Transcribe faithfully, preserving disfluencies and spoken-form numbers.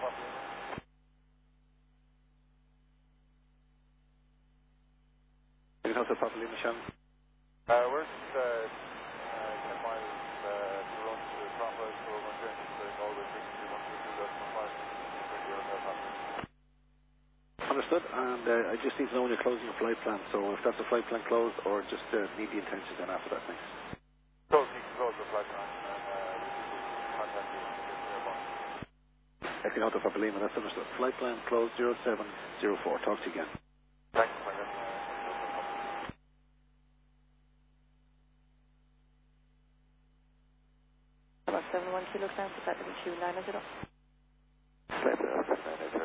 Taking Hotel Papa Lima Shannon. Uh, we're uh, uh, ten miles uh, to run to Trompa, so we're going to change the Galway frequency one two two point five. Understood, and uh, I just need to know when you're closing your flight plan, so if that's a flight plan closed, or just uh, need the intentions then after that, thanks. Close, you can close the flight plan, and uh, we'll contact you when we get to the airport. Taking Hotel Papa Lima, that's understood. Flight plan closed zero seven zero four, talk to you again. Thanks, my friend. seven one kilo climb to Flight W two nine zero. Flight uh, nine eight zero.